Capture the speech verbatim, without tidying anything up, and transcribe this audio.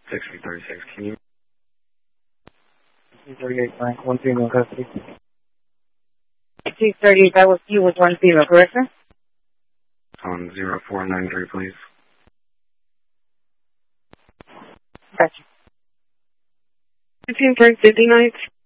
sixty thirty-six, can you? sixty thirty-eight, Frank, one female custody. sixty thirty-eight, that was you with one female, correct, sir? On zero four nine three, please. Gotcha. fifteen Frank, fifty nights.